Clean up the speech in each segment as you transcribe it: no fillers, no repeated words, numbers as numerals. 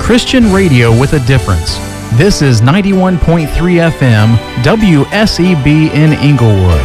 Christian radio with a difference. This is 91.3 FM WSEB in Inglewood.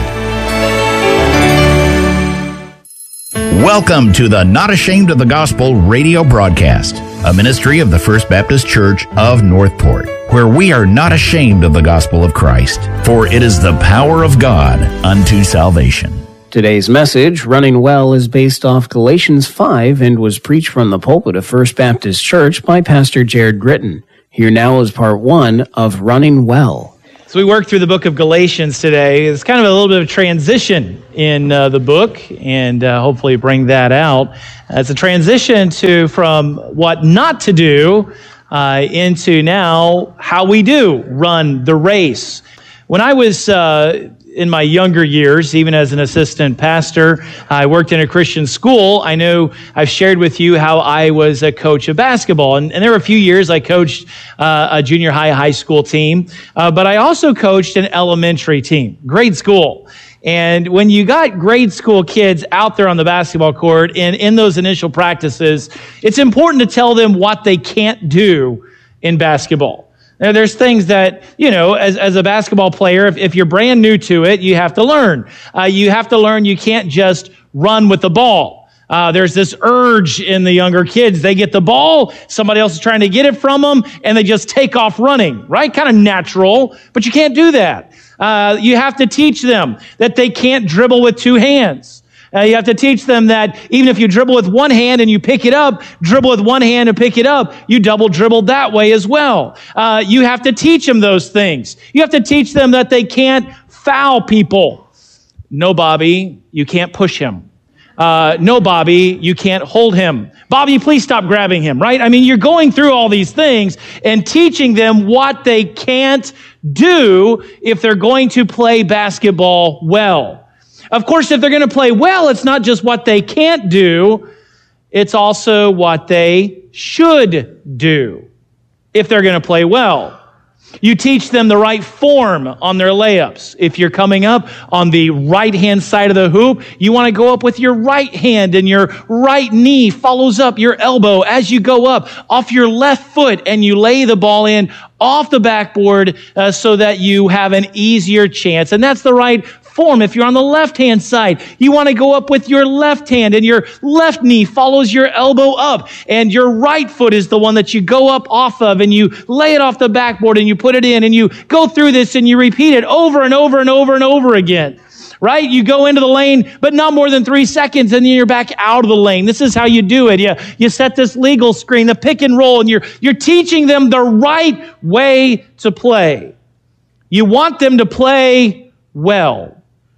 Welcome to the Not Ashamed of the Gospel radio broadcast, a ministry of the First Baptist Church of Northport, where we are not ashamed of the gospel of Christ, for it is the power of God unto salvation. Today's message, Running Well, is based off Galatians 5 and was preached from the pulpit of First Baptist Church by Pastor Jared Gritton. Here now is part 1 of Running Well. So we worked through the book of Galatians today. It's kind of a little bit of transition in the book, and hopefully bring that out. It's a transition from what not to do into now how we do run the race. When I was in my younger years, even as an assistant pastor, I worked in a Christian school. I know I've shared with you how I was a coach of basketball. And there were a few years I coached a junior high school team. But I also coached an elementary team, grade school. And when you got grade school kids out there on the basketball court and in those initial practices, it's important to tell them what they can't do in basketball. Now, there's things that, as a basketball player, if you're brand new to it, you have to learn. You have to learn you can't just run with the ball. There's this urge in the younger kids. They get the ball, somebody else is trying to get it from them, and they just take off running, right? Kind of natural, but you can't do that. You have to teach them that they can't dribble with two hands. You have to teach them that even if you dribble with one hand and you pick it up, dribble with one hand and pick it up, you double dribble that way as well. You have to teach them those things. You have to teach them that they can't foul people. No, Bobby, you can't push him. No, Bobby, you can't hold him. Bobby, please stop grabbing him, right? I mean, you're going through all these things and teaching them what they can't do if they're going to play basketball well. Of course, if they're going to play well, it's not just what they can't do, it's also what they should do if they're going to play well. You teach them the right form on their layups. If you're coming up on the right-hand side of the hoop, you want to go up with your right hand and your right knee follows up your elbow as you go up off your left foot and you lay the ball in off the backboard so that you have an easier chance. And that's the right form. If you're on the left-hand side, you want to go up with your left hand and your left knee follows your elbow up and your right foot is the one that you go up off of and you lay it off the backboard and you put it in and you go through this and you repeat it over and over and over and over again. Right? You go into the lane, but not more than 3 seconds, and then you're back out of the lane. This is how you do it. You set this legal screen, the pick and roll, and you're teaching them the right way to play. You want them to play well.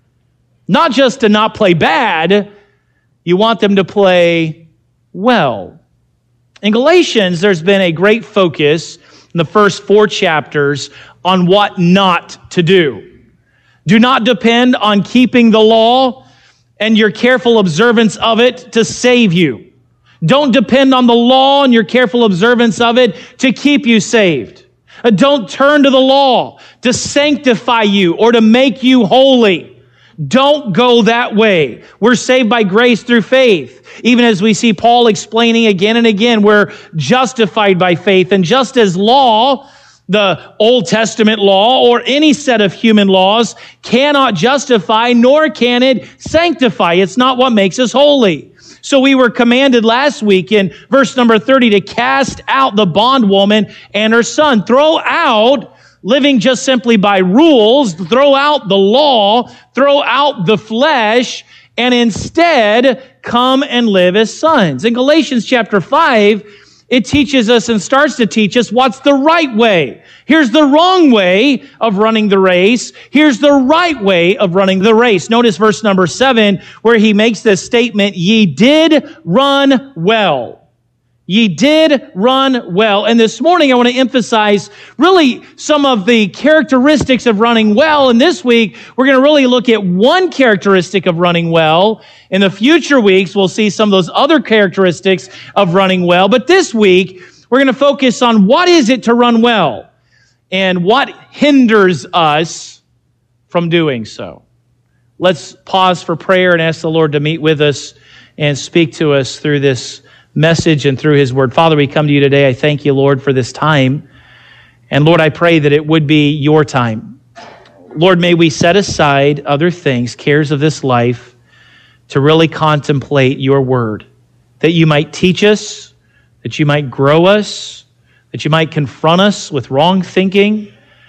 Not just to not play bad, you want them to play well. In Galatians, there's been a great focus in the first 4 chapters on what not to do. Do not depend on keeping the law and your careful observance of it to save you. Don't depend on the law and your careful observance of it to keep you saved. Don't turn to the law to sanctify you or to make you holy. Don't go that way. We're saved by grace through faith. Even as we see Paul explaining again and again, we're justified by faith. And just as law, the Old Testament law, or any set of human laws, cannot justify, nor can it sanctify. It's not what makes us holy. So we were commanded last week in verse number 30 to cast out the bondwoman and her son. Throw out living just simply by rules, throw out the law, throw out the flesh, and instead come and live as sons. In Galatians chapter 5, it teaches us and starts to teach us what's the right way. Here's the wrong way of running the race. Here's the right way of running the race. Notice verse number 7, where he makes this statement, ye did run well. Ye did run well. And this morning I want to emphasize really some of the characteristics of running well. And this week we're going to really look at one characteristic of running well. In the future weeks we'll see some of those other characteristics of running well. But this week we're going to focus on what is it to run well and what hinders us from doing so. Let's pause for prayer and ask the Lord to meet with us and speak to us through this message and through his word. Father, we come to you today. I thank you, Lord, for this time. And Lord, I pray that it would be your time. Lord, may we set aside other things, cares of this life, to really contemplate your word, that you might teach us, that you might grow us, that you might confront us with wrong thinking.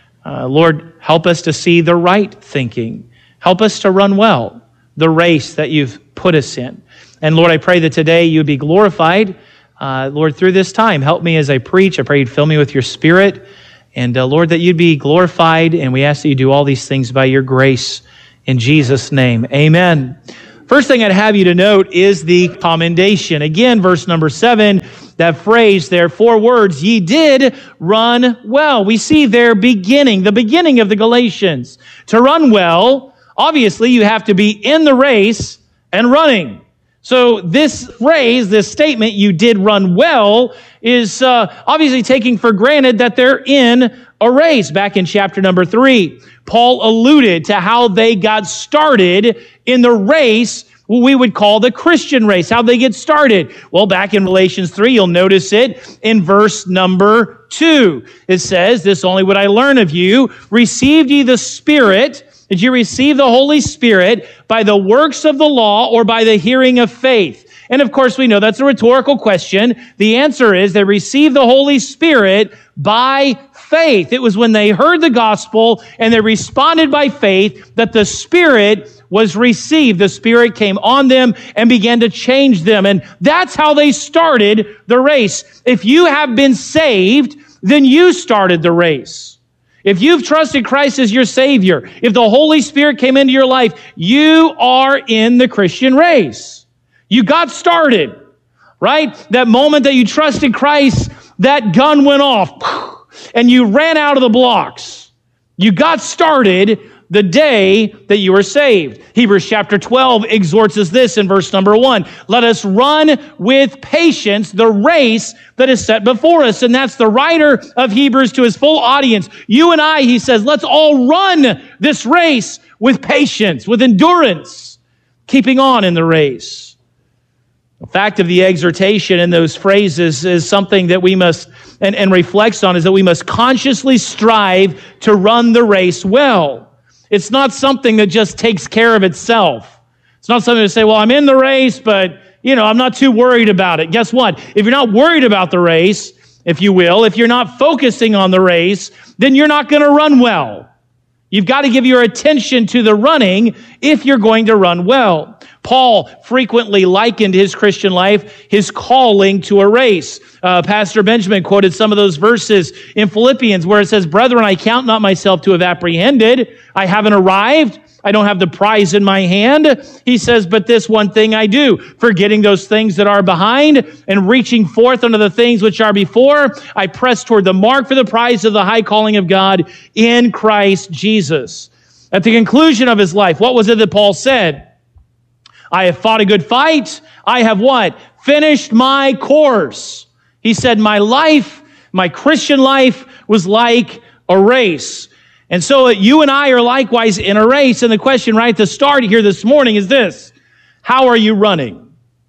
Lord, help us to see the right thinking. Help us to run well the race that you've put us in. And Lord, I pray that today you'd be glorified, Lord, through this time. Help me as I preach. I pray you'd fill me with your Spirit. And Lord, that you'd be glorified, and we ask that you do all these things by your grace in Jesus' name. Amen. First thing I'd have you to note is the commendation. Again, verse number 7, that phrase there, 4 words, ye did run well. We see their beginning, the beginning of the Galatians. To run well, obviously you have to be in the race and running. So this phrase, this statement, you did run well, is obviously taking for granted that they're in a race. Back in chapter number 3, Paul alluded to how they got started in the race, what we would call the Christian race. How'd they get started? Well, back in Galatians 3, you'll notice it in verse number 2. It says, this only would I learn of you, received ye the Spirit. Did you receive the Holy Spirit by the works of the law or by the hearing of faith? And of course, we know that's a rhetorical question. The answer is they received the Holy Spirit by faith. It was when they heard the gospel and they responded by faith that the Spirit was received. The Spirit came on them and began to change them. And that's how they started the race. If you have been saved, then you started the race. If you've trusted Christ as your Savior, if the Holy Spirit came into your life, you are in the Christian race. You got started, right? That moment that you trusted Christ, that gun went off and you ran out of the blocks. You got started the day that you were saved. Hebrews chapter 12 exhorts us this in verse number 1. Let us run with patience the race that is set before us. And that's the writer of Hebrews to his full audience. You and I, he says, let's all run this race with patience, with endurance, keeping on in the race. The fact of the exhortation in those phrases is something that we must, and reflects on, is that we must consciously strive to run the race well. It's not something that just takes care of itself. It's not something to say, well, I'm in the race, but, I'm not too worried about it. Guess what? If you're not worried about the race, if you will, if you're not focusing on the race, then you're not going to run well. You've got to give your attention to the running if you're going to run well. Paul frequently likened his Christian life, his calling, to a race. Pastor Benjamin quoted some of those verses in Philippians where it says, brethren, I count not myself to have apprehended. I haven't arrived. I don't have the prize in my hand. He says, but this one thing I do, forgetting those things that are behind and reaching forth unto the things which are before, I press toward the mark for the prize of the high calling of God in Christ Jesus. At the conclusion of his life, what was it that Paul said? I have fought a good fight. I have what? Finished my course. He said, my life, my Christian life was like a race. And so you and I are likewise in a race. And the question right at the start here this morning is this: how are you running?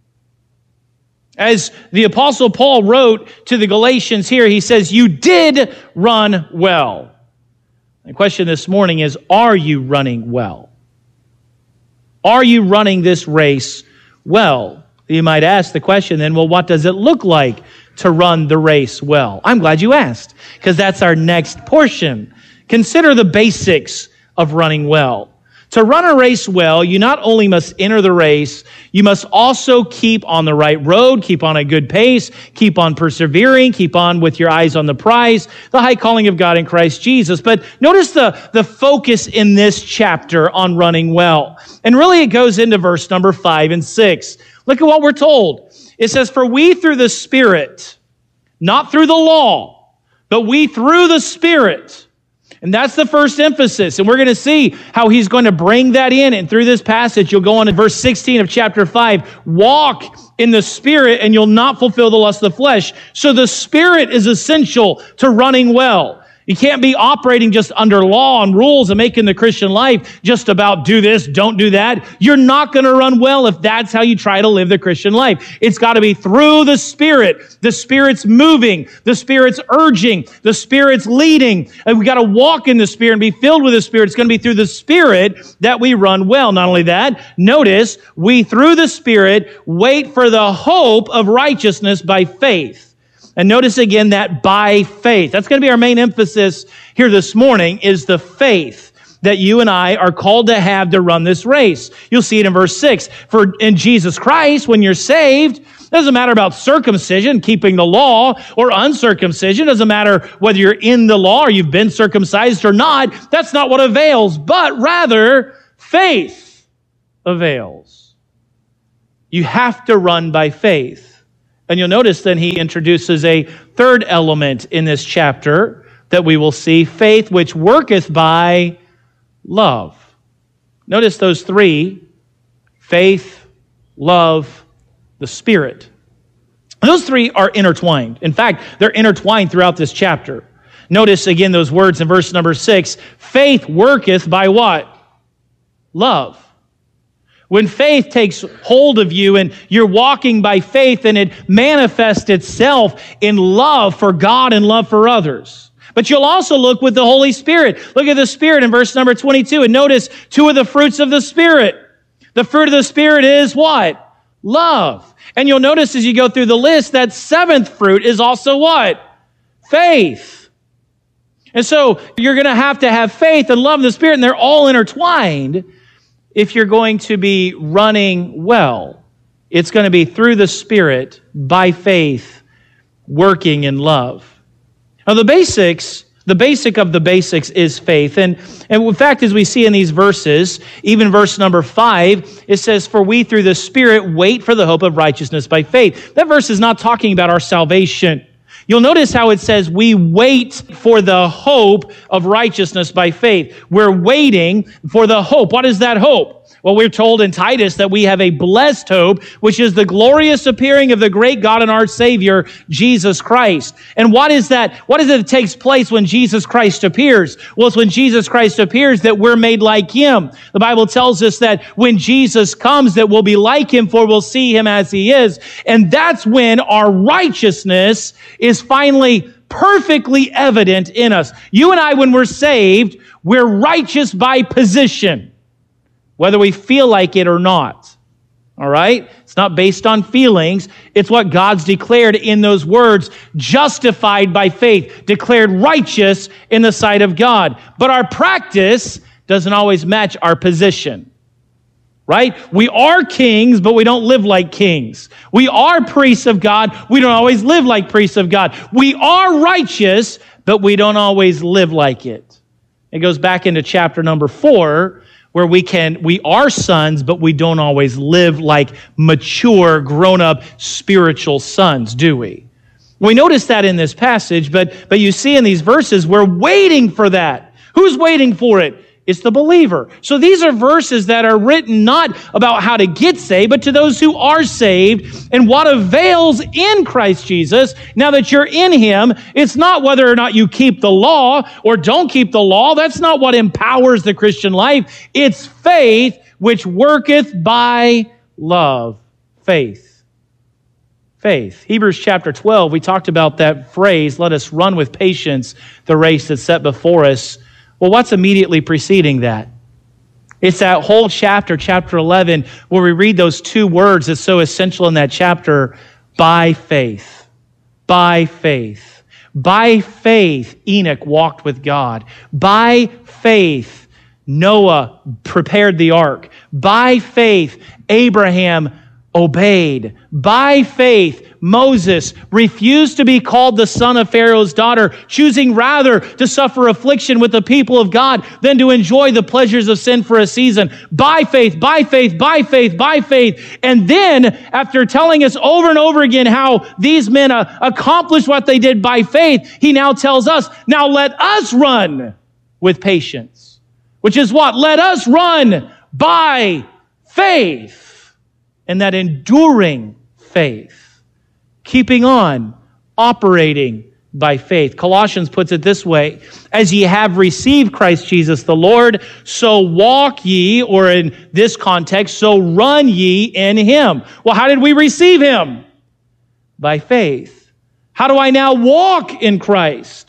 As the Apostle Paul wrote to the Galatians here, he says, you did run well. The question this morning is, are you running well? Are you running this race well? You might ask the question then, well, what does it look like to run the race well? I'm glad you asked, because that's our next portion. Consider the basics of running well. To run a race well, you not only must enter the race, you must also keep on the right road, keep on a good pace, keep on persevering, keep on with your eyes on the prize, the high calling of God in Christ Jesus. But notice the focus in this chapter on running well. And really it goes into verse number 5 and 6. Look at what we're told. It says, for we through the Spirit, not through the law, but we through the Spirit. And that's the first emphasis. And we're going to see how he's going to bring that in. And through this passage, you'll go on to verse 16 of chapter 5. Walk in the Spirit and you'll not fulfill the lust of the flesh. So the Spirit is essential to running well. You can't be operating just under law and rules and making the Christian life just about do this, don't do that. You're not going to run well if that's how you try to live the Christian life. It's got to be through the Spirit. The Spirit's moving. The Spirit's urging. The Spirit's leading. And we got to walk in the Spirit and be filled with the Spirit. It's going to be through the Spirit that we run well. Not only that, notice, we through the Spirit wait for the hope of righteousness by faith. And notice again that by faith. That's going to be our main emphasis here this morning, is the faith that you and I are called to have to run this race. You'll see it in verse 6. For in Jesus Christ, when you're saved, it doesn't matter about circumcision, keeping the law, or uncircumcision. It doesn't matter whether you're in the law or you've been circumcised or not. That's not what avails, but rather faith avails. You have to run by faith. And you'll notice then he introduces a third element in this chapter that we will see, faith which worketh by love. Notice those three: faith, love, the Spirit. Those three are intertwined. In fact, they're intertwined throughout this chapter. Notice again those words in verse number 6. Faith worketh by what? Love. When faith takes hold of you and you're walking by faith, and it manifests itself in love for God and love for others. But you'll also look with the Holy Spirit. Look at the Spirit in verse number 22 and notice two of the fruits of the Spirit. The fruit of the Spirit is what? Love. And you'll notice as you go through the list, that seventh fruit is also what? Faith. And so you're going to have faith and love in the Spirit, and they're all intertwined. If you're going to be running well, it's going to be through the Spirit, by faith, working in love. Now the basic of the basics is faith. And in fact, as we see in these verses, even verse number 5, it says, for we through the Spirit wait for the hope of righteousness by faith. That verse is not talking about our salvation. You'll notice how it says we wait for the hope of righteousness by faith. We're waiting for the hope. What is that hope? Well, we're told in Titus that we have a blessed hope, which is the glorious appearing of the great God and our Savior, Jesus Christ. And what is that? What is it that takes place when Jesus Christ appears? Well, it's when Jesus Christ appears that we're made like Him. The Bible tells us that when Jesus comes, that we'll be like Him, for we'll see Him as He is. And that's when our righteousness is finally perfectly evident in us. You and I, when we're saved, we're righteous by position, whether we feel like it or not. All right? It's not based on feelings. It's what God's declared in those words, justified by faith, declared righteous in the sight of God. But our practice doesn't always match our position. Right? We are kings, but we don't live like kings. We are priests of God. We don't always live like priests of God. We are righteous, but we don't always live like it. It goes back into chapter number 4, where we are sons, but we don't always live like mature, grown-up spiritual sons, do we? We notice that in this passage, but you see in these verses, we're waiting for that. Who's waiting for it? It's the believer. So these are verses that are written not about how to get saved, but to those who are saved and what avails in Christ Jesus. Now that you're in Him, it's not whether or not you keep the law or don't keep the law. That's not what empowers the Christian life. It's faith which worketh by love. Faith. Faith. Hebrews chapter 12, we talked about that phrase, let us run with patience the race that's set before us. Well, what's immediately preceding that? It's that whole chapter, chapter 11, where we read those two words that's so essential in that chapter, by faith. By faith. By faith, Enoch walked with God. By faith, Noah prepared the ark. By faith, Abraham obeyed. By faith, Moses refused to be called the son of Pharaoh's daughter, choosing rather to suffer affliction with the people of God than to enjoy the pleasures of sin for a season. By faith, by faith, by faith, by faith. And then, after telling us over and over again how these men accomplished what they did by faith, he now tells us, now let us run with patience. Which is what? Let us run by faith. And that enduring faith. Keeping on, operating, by faith. Colossians puts it this way: as ye have received Christ Jesus the Lord, so walk ye, or in this context, so run ye in him. Well, how did we receive him? By faith. How do I now walk in Christ?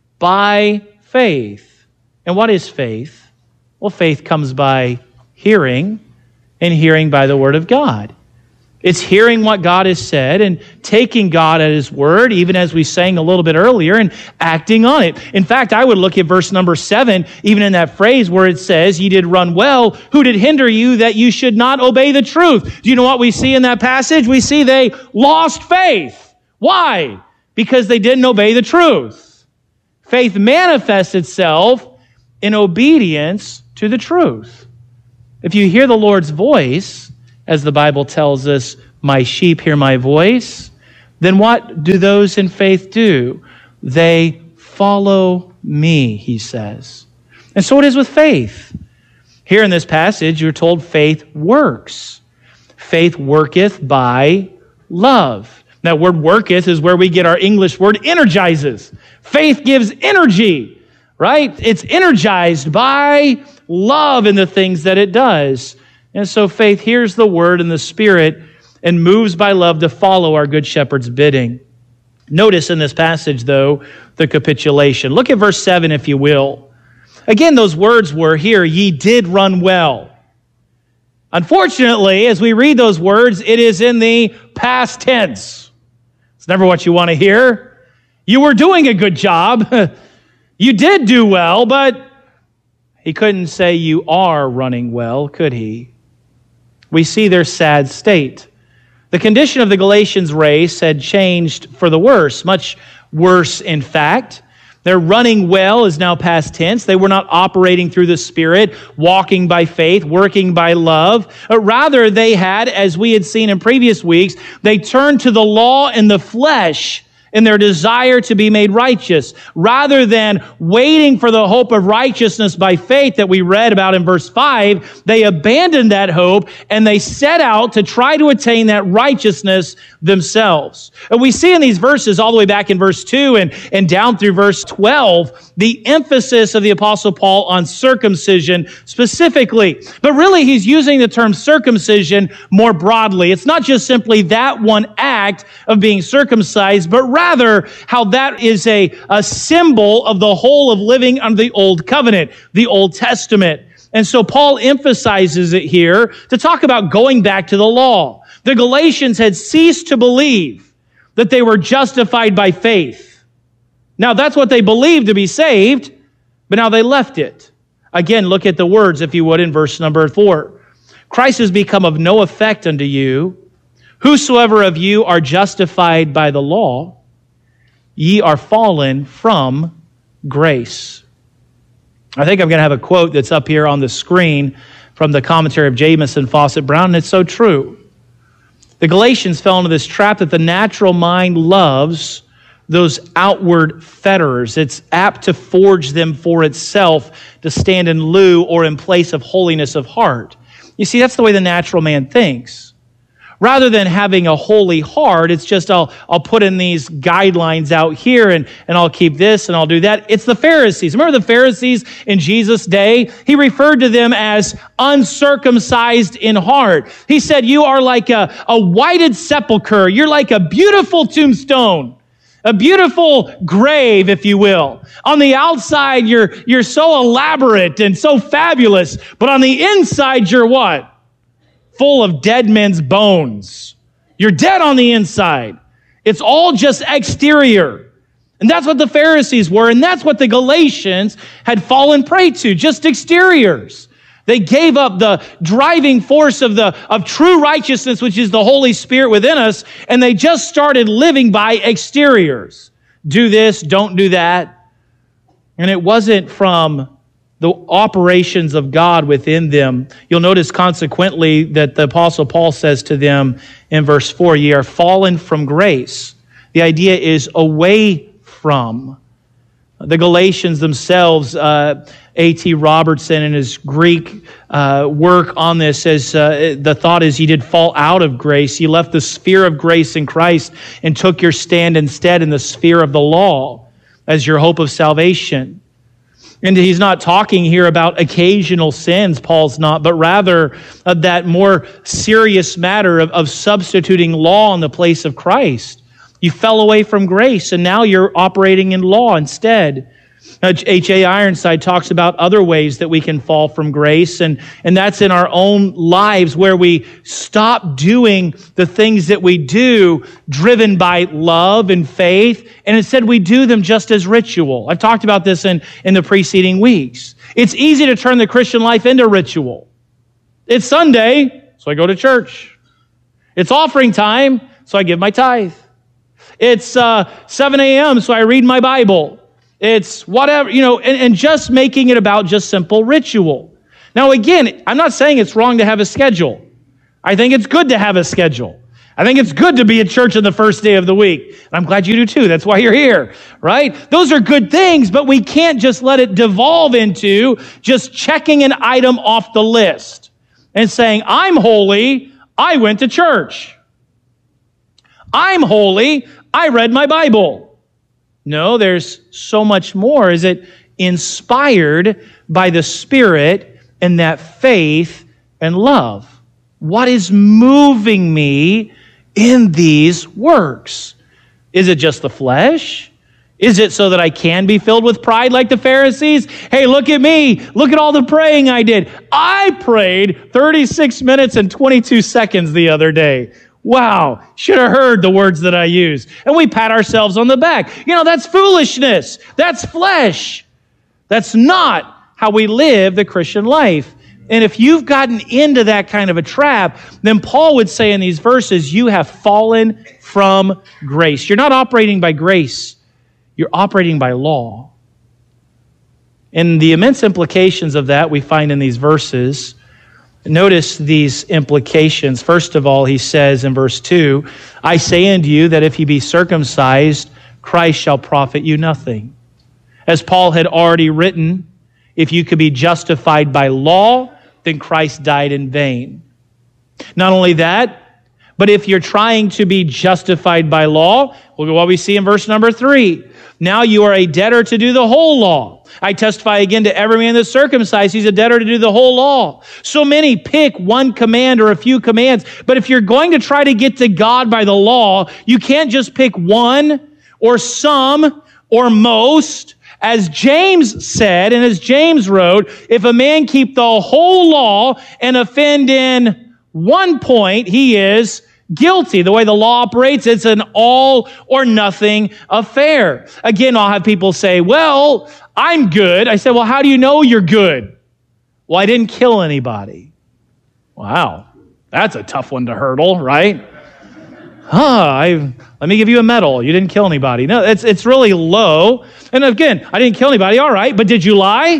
By faith. And what is faith? Well, faith comes by hearing, and hearing by the Word of God. It's hearing what God has said and taking God at His word, even as we sang a little bit earlier, and acting on it. In fact, I would look at verse number 7, even in that phrase where it says, ye did run well, who did hinder you that you should not obey the truth? Do you know what we see in that passage? We see they lost faith. Why? Because they didn't obey the truth. Faith manifests itself in obedience to the truth. If you hear the Lord's voice, as the Bible tells us, my sheep hear my voice, then what do those in faith do? They follow me, he says. And so it is with faith. Here in this passage, you're told faith works. Faith worketh by love. That word worketh is where we get our English word energizes. Faith gives energy, right? It's energized by love in the things that it does. And so faith hears the word in the Spirit and moves by love to follow our Good Shepherd's bidding. Notice in this passage, though, the capitulation. Look at verse 7, if you will. Again, those words were here, ye did run well. Unfortunately, as we read those words, it is in the past tense. It's never what you want to hear. You were doing a good job. You did do well, but he couldn't say you are running well, could he? We see their sad state. The condition of the Galatians race had changed for the worse, much worse, in fact. Their running well is now past tense. They were not operating through the Spirit, walking by faith, working by love. Rather, they had, as we had seen in previous weeks, they turned to the law and the flesh in their desire to be made righteous. Rather than waiting for the hope of righteousness by faith that we read about in verse 5, they abandoned that hope and they set out to try to attain that righteousness themselves. And we see in these verses, all the way back in verse 2 and down through verse 12, the emphasis of the Apostle Paul on circumcision specifically. But really, he's using the term circumcision more broadly. It's not just simply that one act of being circumcised, but rather how that is a symbol of the whole of living under the Old Covenant, the Old Testament. And so Paul emphasizes it here to talk about going back to the law. The Galatians had ceased to believe that they were justified by faith. Now, that's what they believed to be saved, but now they left it. Again, look at the words, if you would, in verse number 4. Christ has become of no effect unto you. Whosoever of you are justified by the law, ye are fallen from grace. I think I'm going to have a quote that's up here on the screen from the commentary of Jamieson Fawcett Brown, and it's so true. The Galatians fell into this trap that the natural mind loves those outward fetters. It's apt to forge them for itself to stand in lieu or in place of holiness of heart. You see, that's the way the natural man thinks. Rather than having a holy heart, it's just I'll put in these guidelines out here and I'll keep this and I'll do that. It's the Pharisees. Remember the Pharisees in Jesus' day? He referred to them as uncircumcised in heart. He said, you are like a whited sepulcher. You're like a beautiful tombstone. A beautiful grave, if you will. On the outside, you're so elaborate and so fabulous, but on the inside, you're what? Full of dead men's bones. You're dead on the inside. It's all just exterior. And that's what the Pharisees were, and that's what the Galatians had fallen prey to, just exteriors. They gave up the driving force of true righteousness, which is the Holy Spirit within us, and they just started living by exteriors. Do this, don't do that. And it wasn't from the operations of God within them. You'll notice consequently that the Apostle Paul says to them in verse 4, ye are fallen from grace. The idea is away from. The Galatians themselves, A.T. Robertson in his Greek work on this says the thought is you did fall out of grace. You left the sphere of grace in Christ and took your stand instead in the sphere of the law as your hope of salvation. And he's not talking here about occasional sins, Paul's not, but rather of that more serious matter of substituting law in the place of Christ. You fell away from grace, and now you're operating in law instead. H.A. Ironside talks about other ways that we can fall from grace, and that's in our own lives where we stop doing the things that we do driven by love and faith, and instead we do them just as ritual. I've talked about this in the preceding weeks. It's easy to turn the Christian life into ritual. It's Sunday, so I go to church. It's offering time, so I give my tithe. It's 7 a.m., so I read my Bible. It's whatever, and just making it about just simple ritual. Now, again, I'm not saying it's wrong to have a schedule. I think it's good to have a schedule. I think it's good to be at church on the first day of the week. And I'm glad you do too. That's why you're here, right? Those are good things, but we can't just let it devolve into just checking an item off the list and saying, I'm holy, I went to church. I'm holy, I read my Bible. No, there's so much more. Is it inspired by the Spirit and that faith and love? What is moving me in these works? Is it just the flesh? Is it so that I can be filled with pride like the Pharisees? Hey, look at me. Look at all the praying I did. I prayed 36 minutes and 22 seconds the other day. Wow, should have heard the words that I used. And we pat ourselves on the back. That's foolishness. That's flesh. That's not how we live the Christian life. And if you've gotten into that kind of a trap, then Paul would say in these verses, you have fallen from grace. You're not operating by grace. You're operating by law. And the immense implications of that we find in these verses. Notice these implications. First of all, he says in verse 2, I say unto you that if ye be circumcised, Christ shall profit you nothing. As Paul had already written, if you could be justified by law, then Christ died in vain. Not only that, but if you're trying to be justified by law, look at what we see in verse number 3. Now you are a debtor to do the whole law. I testify again to every man that's circumcised, he's a debtor to do the whole law. So many pick one command or a few commands, but if you're going to try to get to God by the law, you can't just pick one or some or most. As James said, and as James wrote, if a man keep the whole law and offend in one point, he is guilty. The way the law operates, it's an all or nothing affair. Again, I'll have people say, well, I'm good. I said, well, how do you know you're good? Well, I didn't kill anybody. Wow, that's a tough one to hurdle, right? Let me give you a medal. You didn't kill anybody. No, it's really low. And again, I didn't kill anybody. All right, but did you lie?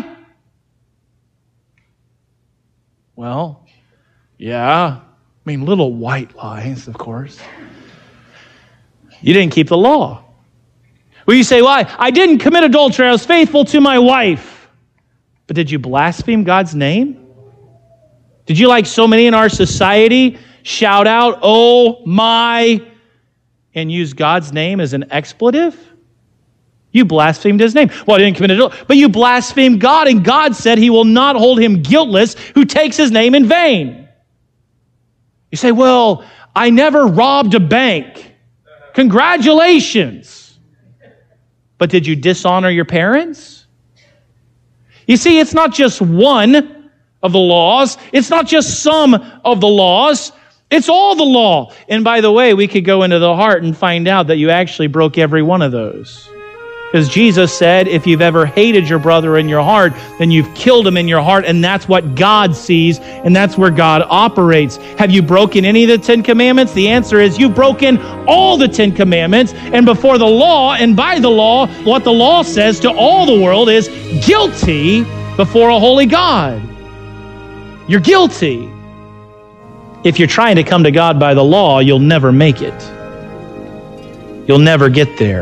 Well, yeah. I mean, little white lies, of course. You didn't keep the law. Well, you say, well, I didn't commit adultery. I was faithful to my wife. But did you blaspheme God's name? Did you, like so many in our society, shout out, oh my, and use God's name as an expletive? You blasphemed his name. Well, I didn't commit adultery. But you blasphemed God, and God said he will not hold him guiltless who takes his name in vain. You say, well, I never robbed a bank. Congratulations. But did you dishonor your parents? You see, it's not just one of the laws. It's not just some of the laws. It's all the law. And by the way, we could go into the heart and find out that you actually broke every one of those. Because Jesus said, if you've ever hated your brother in your heart, then you've killed him in your heart, and that's what God sees, and that's where God operates. Have you broken any of the 10 Commandments? The answer is you've broken all the 10 Commandments, and before the law and by the law, what the law says to all the world is guilty before a holy God. You're guilty. If you're trying to come to God by the law, you'll never make it. You'll never get there.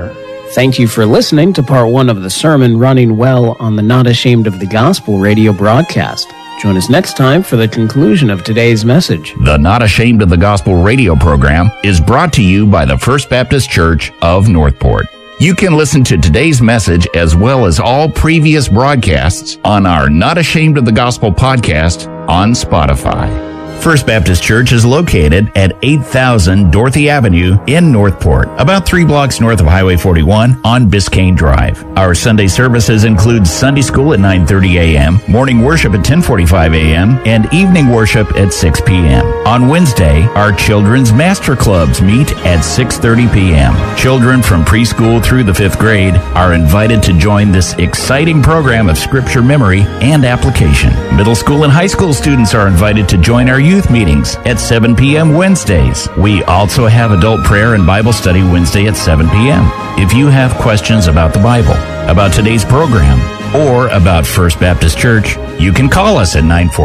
Thank you for listening to part 1 of the sermon, Running Well, on the Not Ashamed of the Gospel radio broadcast. Join us next time for the conclusion of today's message. The Not Ashamed of the Gospel radio program is brought to you by the First Baptist Church of Northport. You can listen to today's message as well as all previous broadcasts on our Not Ashamed of the Gospel podcast on Spotify. First Baptist Church is located at 8000 Dorothy Avenue in Northport, about 3 blocks north of Highway 41 on Biscayne Drive. Our Sunday services include Sunday school at 9:30 a.m., morning worship at 10:45 a.m., and evening worship at 6 p.m. On Wednesday, our children's master clubs meet at 6:30 p.m. Children from preschool through the 5th grade are invited to join this exciting program of scripture memory and application. Middle school and high school students are invited to join our youth meetings at 7 p.m. Wednesdays. We also have adult prayer and Bible study Wednesday at 7 p.m. If you have questions about the Bible, about today's program, or about First Baptist Church, you can call us at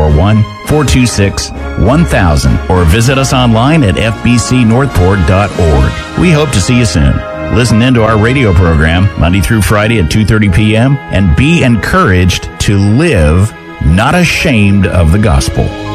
941-426-1000 or visit us online at fbcnorthport.org. We hope to see you soon. Listen in to our radio program Monday through Friday at 2:30 p.m. and be encouraged to live not ashamed of the gospel.